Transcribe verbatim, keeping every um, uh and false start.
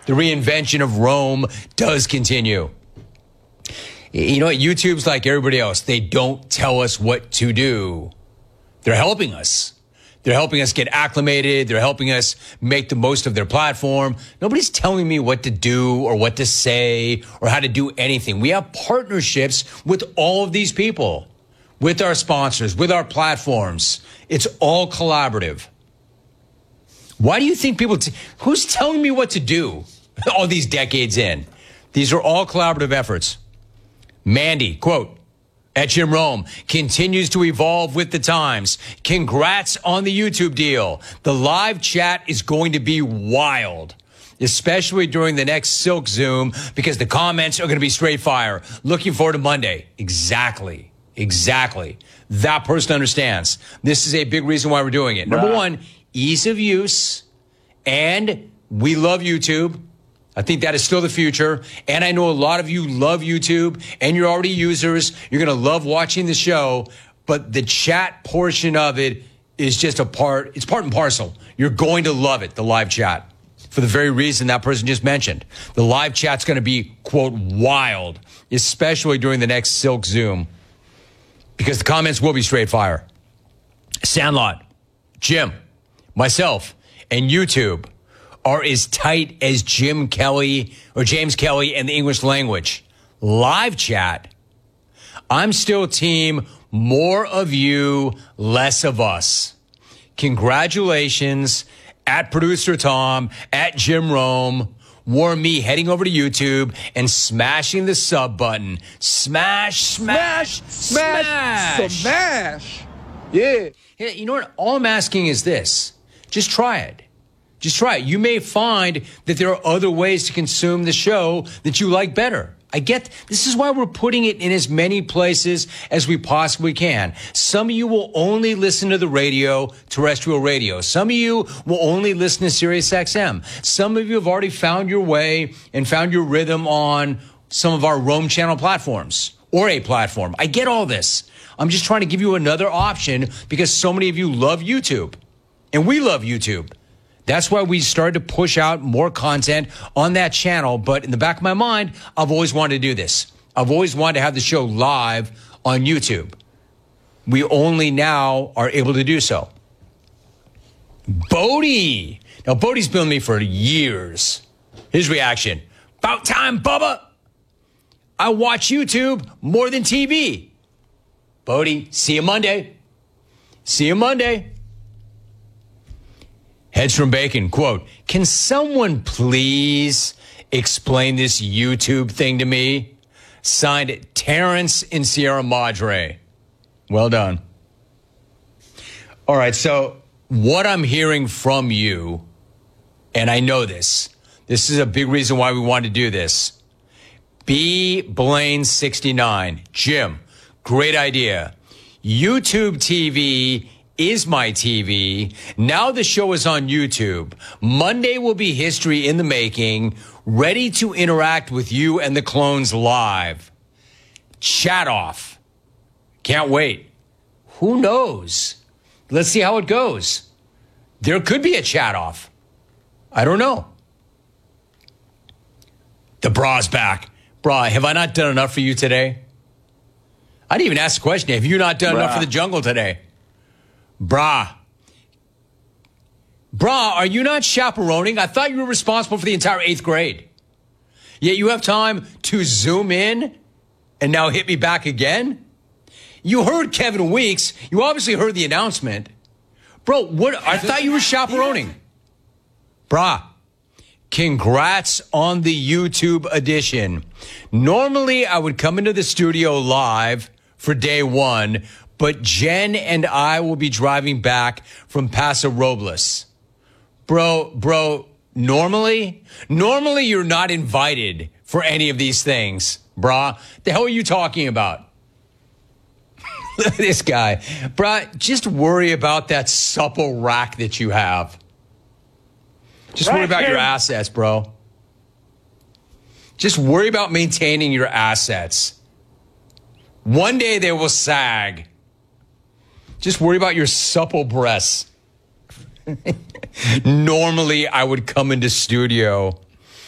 The reinvention of Rome does continue. You know what? YouTube's like everybody else. They don't tell us what to do. They're helping us. They're helping us get acclimated. They're helping us make the most of their platform. Nobody's telling me what to do or what to say or how to do anything. We have partnerships with all of these people, with our sponsors, with our platforms. It's all collaborative. Why do you think people, t- who's telling me what to do all these decades in? These are all collaborative efforts. Mandy, quote, at Jim Rome, continues to evolve with the times. Congrats on the YouTube deal. The live chat is going to be wild, especially during the next Silk Zoom, because the comments are going to be straight fire. Looking forward to Monday. Exactly. Exactly. That person understands. This is a big reason why we're doing it. Number one, ease of use, and we love YouTube. I think that is still the future. And I know a lot of you love YouTube and you're already users. You're going to love watching the show. But the chat portion of it is just a part. It's part and parcel. You're going to love it, the live chat, for the very reason that person just mentioned. The live chat's going to be, quote, wild, especially during the next Silk Zoom, because the comments will be straight fire. Sandlot, Jim, myself, and YouTube are as tight as Jim Kelly or James Kelly and the English language. Live chat, I'm still team more of you, less of us. Congratulations at Producer Tom, at Jim Rome. Warn me heading over to YouTube and smashing the sub button. Smash, smash, smash, smash. Smash. Yeah. Yeah. You know what? All I'm asking is this. Just try it. Just try it. You may find that there are other ways to consume the show that you like better. I get, this is why we're putting it in as many places as we possibly can. Some of you will only listen to the radio, terrestrial radio. Some of you will only listen to Sirius X M. Some of you have already found your way and found your rhythm on some of our Rome channel platforms or a platform. I get all this. I'm just trying to give you another option because so many of you love YouTube and we love YouTube. That's why we started to push out more content on that channel. But in the back of my mind, I've always wanted to do this. I've always wanted to have the show live on YouTube. We only now are able to do so. Bodie. Now, Bodie's been with me for years. His reaction. About time, Bubba. I watch YouTube more than T V. Bodie, see you Monday. See you Monday. Heads from Bacon, quote, can someone please explain this YouTube thing to me? Signed, Terrence in Sierra Madre. Well done. All right, so what I'm hearing from you, and I know this, this is a big reason why we want to do this. B. Blaine sixty-nine. Jim, great idea. YouTube T V is my T V. Now the show is on YouTube. Monday will be history in the making, ready to interact with you and the clones live. Chat off. Can't wait. Who knows? Let's see how it goes. There could be a chat off. I don't know. The bra's back. Bra, have I not done enough for you today? I didn't even ask the question. Have you not done Bra. enough for the jungle today? Brah. Brah, are you not chaperoning? I thought you were responsible for the entire eighth grade. Yet you have time to zoom in and now hit me back again? You heard Kevin Weeks. You obviously heard the announcement. Bro, what? I thought you were chaperoning. Brah, congrats on the YouTube edition. Normally, I would come into the studio live for day one, but Jen and I will be driving back from Paso Robles. Bro, bro, normally, normally you're not invited for any of these things, brah. The hell are you talking about? Look at this guy. Brah, just worry about that supple rack that you have. Just worry about your assets, bro. Just worry about maintaining your assets. One day they will sag. Just worry about your supple breasts. Normally, I would come into studio